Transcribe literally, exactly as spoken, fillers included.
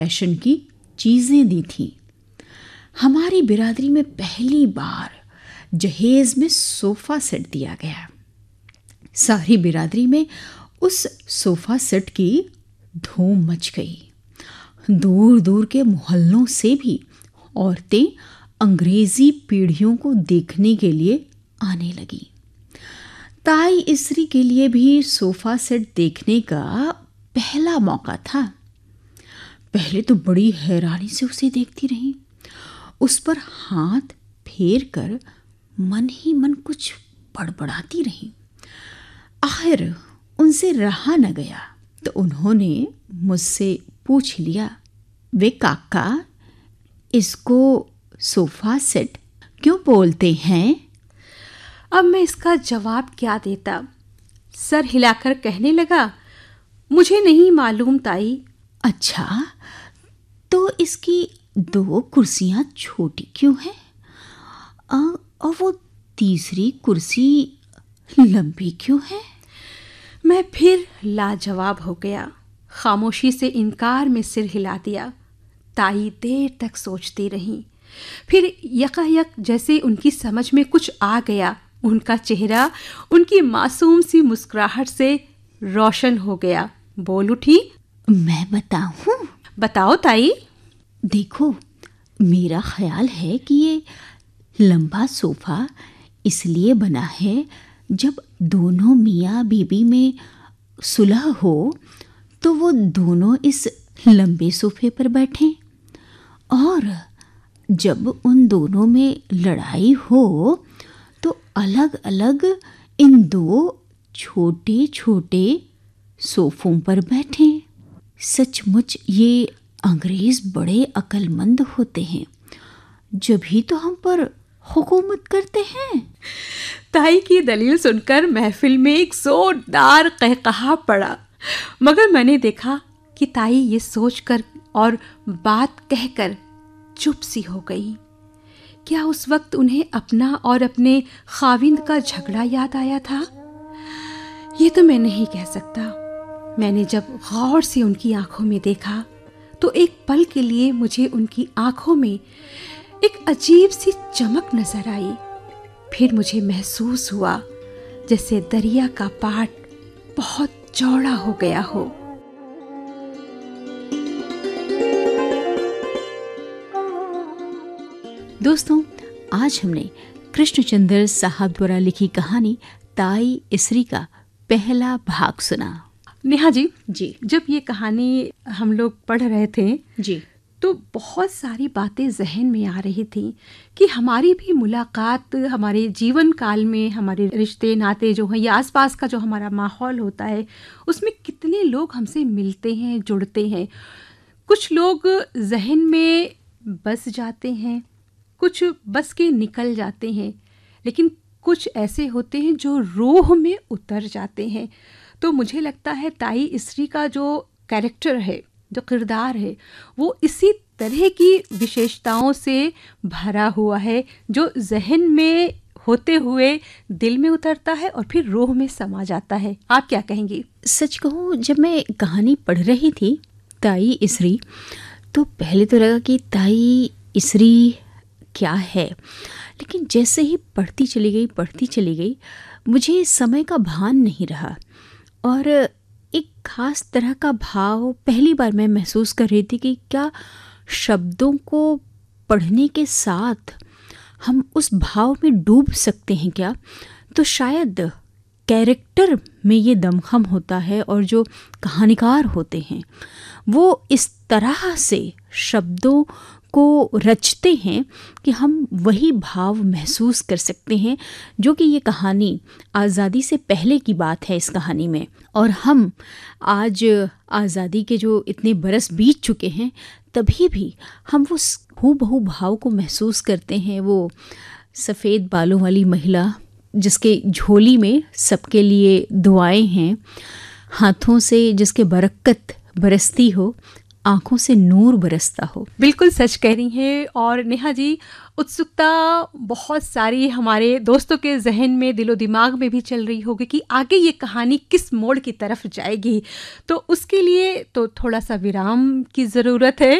Fashion की चीज़ें दी थीं। हमारी बिरादरी में पहली बार जहेज में सोफ़ा सेट दिया गया। सारी बिरादरी में उस सोफ़ा सेट की धूम मच गई। दूर दूर के मोहल्लों से भी औरतें अंग्रेज़ी पीढ़ियों को देखने के लिए आने लगीं। ताई इसरी के लिए भी सोफ़ा सेट देखने का पहला मौका था। पहले तो बड़ी हैरानी से उसे देखती रही, उस पर हाथ फेर कर मन ही मन कुछ बड़बड़ाती रही। आखिर उनसे रहा न गया तो उन्होंने मुझसे पूछ लिया, वे काका, इसको सोफ़ा सेट क्यों बोलते हैं? अब मैं इसका जवाब क्या देता। सर हिलाकर कहने लगा, मुझे नहीं मालूम ताई। अच्छा, तो इसकी दो कुर्सियां छोटी क्यों हैं और वो तीसरी कुर्सी लंबी क्यों है? मैं फिर लाजवाब हो गया। खामोशी से इनकार में सिर हिला दिया। ताई देर तक सोचती रहीं। फिर यकायक जैसे उनकी समझ में कुछ आ गया, उनका चेहरा उनकी मासूम सी मुस्कुराहट से रोशन हो गया। बोल उठी, मैं बताऊं? बताओ ताई। देखो, मेरा ख्याल है कि ये लंबा सोफ़ा इसलिए बना है जब दोनों मियाँ बीबी में सुलह हो तो वो दोनों इस लंबे सोफ़े पर बैठें, और जब उन दोनों में लड़ाई हो तो अलग अलग इन दो छोटे छोटे सोफ़ों पर बैठें। सचमुच ये अंग्रेज़ बड़े अक्लमंद होते हैं, जब ही तो हम पर हुकूमत करते हैं। ताई की दलील सुनकर महफिल में एक जोरदार कहकहा पड़ा, मगर मैंने देखा कि ताई ये सोचकर और बात कहकर चुप सी हो गई। क्या उस वक्त उन्हें अपना और अपने खाविंद का झगड़ा याद आया था? ये तो मैं नहीं कह सकता। मैंने जब गौर से उनकी आंखों में देखा तो एक पल के लिए मुझे उनकी आंखों में एक अजीब सी चमक नजर आई। फिर मुझे महसूस हुआ जैसे दरिया का पाट बहुत चौड़ा हो गया हो। दोस्तों, आज हमने कृष्णचंद्र साहब द्वारा लिखी कहानी ताई इसरी का पहला भाग सुना। नेहा जी जी जब ये कहानी हम लोग पढ़ रहे थे जी तो बहुत सारी बातें जहन में आ रही थी कि हमारी भी मुलाकात हमारे जीवन काल में, हमारे रिश्ते नाते जो हैं या आसपास का जो हमारा माहौल होता है, उसमें कितने लोग हमसे मिलते हैं, जुड़ते हैं। कुछ लोग जहन में बस जाते हैं, कुछ बस के निकल जाते हैं, लेकिन कुछ ऐसे होते हैं जो रूह में उतर जाते हैं। तो मुझे लगता है ताई इसरी का जो कैरेक्टर है, जो किरदार है, वो इसी तरह की विशेषताओं से भरा हुआ है, जो जहन में होते हुए दिल में उतरता है और फिर रूह में समा जाता है। आप क्या कहेंगी? सच कहूँ, जब मैं कहानी पढ़ रही थी ताई इसरी, तो पहले तो लगा कि ताई इसरी क्या है, लेकिन जैसे ही पढ़ती चली गई पढ़ती चली गई मुझे समय का भान नहीं रहा, और एक ख़ास तरह का भाव पहली बार मैं महसूस कर रही थी कि क्या शब्दों को पढ़ने के साथ हम उस भाव में डूब सकते हैं क्या? तो शायद कैरेक्टर में ये दमखम होता है, और जो कहानीकार होते हैं वो इस तरह से शब्दों को रचते हैं कि हम वही भाव महसूस कर सकते हैं, जो कि ये कहानी आज़ादी से पहले की बात है इस कहानी में। और हम आज आज़ादी के जो इतने बरस बीत चुके हैं, तभी भी हम वो हूबहू भाव को महसूस करते हैं। वो सफ़ेद बालों वाली महिला जिसके झोली में सबके लिए दुआएं हैं, हाथों से जिसके बरकत बरसती हो, आंखों से नूर बरसता हो। बिल्कुल सच कह रही हैं। और नेहा जी, उत्सुकता बहुत सारी हमारे दोस्तों के जहन में, दिलो दिमाग में भी चल रही होगी कि आगे ये कहानी किस मोड़ की तरफ जाएगी। तो उसके लिए तो थोड़ा सा विराम की ज़रूरत है।